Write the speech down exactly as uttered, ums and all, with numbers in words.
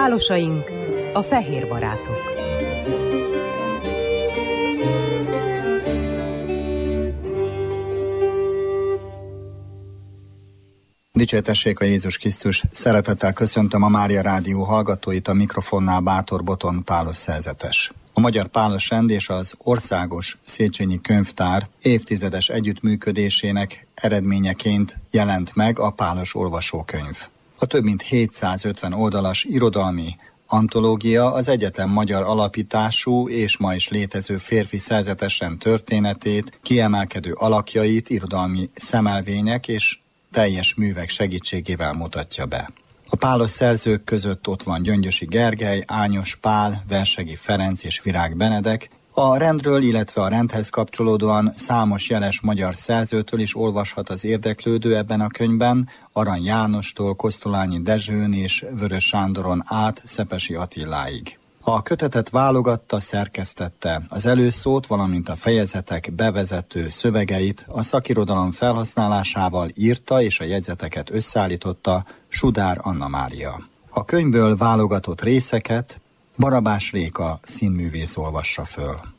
Pálosaink, a fehér barátok. Dicsértessék a Jézus Krisztus! Szeretettel köszöntöm a Mária Rádió hallgatóit, a mikrofonnál Bátor Boton Pálos szerzetes. A Magyar Pálos Rend és az Országos Széchenyi Könyvtár évtizedes együttműködésének eredményeként jelent meg a Pálos olvasókönyv. A több mint hétszázötven oldalas irodalmi antológia az egyetlen magyar alapítású és ma is létező férfi szerzetes rend történetét, kiemelkedő alakjait irodalmi szemelvények és teljes művek segítségével mutatja be. A pálos szerzők között ott van Gyöngyösi Gergely, Ányos Pál, Versegi Ferenc és Virág Benedek. A rendről, illetve a rendhez kapcsolódóan számos jeles magyar szerzőtől is olvashat az érdeklődő ebben a könyvben, Arany Jánostól, Kosztolányi Dezsőn és Vörös Sándoron át Szepesi Attiláig. A kötetet válogatta, szerkesztette, az előszót, valamint a fejezetek bevezető szövegeit a szakirodalom felhasználásával írta és a jegyzeteket összeállította Sudár Anna Mária. A könyvből válogatott részeket Barabás Réka színművész olvassa föl.